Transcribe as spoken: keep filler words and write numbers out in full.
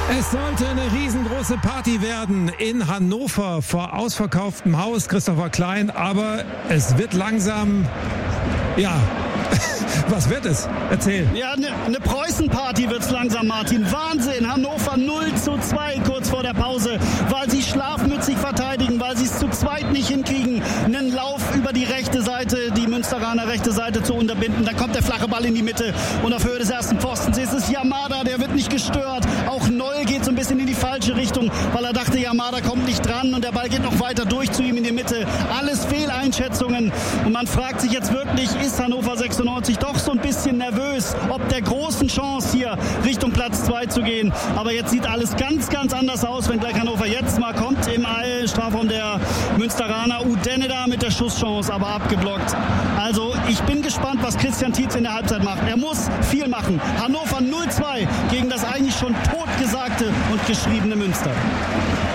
Es sollte eine riesengroße Party werden in Hannover vor ausverkauftem Haus, Christopher Klein, aber es wird langsam, ja, was wird es? Erzähl. Ja, eine ne Preußen-Party wird's langsam, Martin. Wahnsinn, Hannover null zu zwei kurz vor der Pause, weil sie schlafmützig verteidigen, weil sie es zu zweit nicht hinkriegen, einen Lauf über die rechte Seite, die Münsteraner rechte Seite zu unterbinden. Dann kommt der flache Ball in die Mitte und auf Höhe des ersten Pfostens ist es Yamada, der wird nicht gestört. Auch Noll geht so ein bisschen in die falsche Richtung, weil er dachte, Yamada kommt nicht dran und der Ball geht noch weiter durch zu ihm in die Mitte. Alles Fehleinschätzungen und man fragt sich jetzt wirklich, ist Hannover sechsundneunzig doch so ein bisschen nervös, ob der großen Chance hier Richtung Platz zwei zu gehen. Aber jetzt sieht alles ganz, ganz anders aus, wenn gleich Hannover jetzt mal kommt im Strafraum der Münsteraner. Udeneda mit der Schusschance, aber abgeblockt. Also ich bin gespannt, was Christian Tietz in der Halbzeit macht. Er muss viel machen. Hannover null zwei gegen das eigentlich schon totgesagte und geschriebene Münster.